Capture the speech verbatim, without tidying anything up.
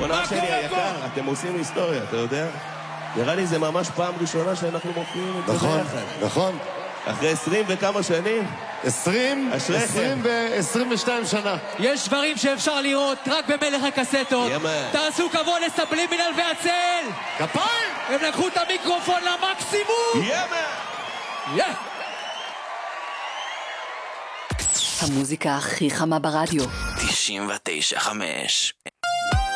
יונה שלי היקר, אתם עושים היסטוריה, אתה יודע? נראה לי זה ממש פעם ראשונה שאנחנו מופיעים את זה נכון, ביחד. נכון. אחרי עשרים וכמה שנים? עשרים, עשרים ו-עשרים ושתיים שנה. יש דברים שאפשר לראות רק במלך הקסטות. תעשו כבוד לסבלימינל והצל. כפיים! הם לקחו את המיקרופון למקסימום. יאמן! המוזיקה הכי חמה ברדיו. תשעים ותשע חמש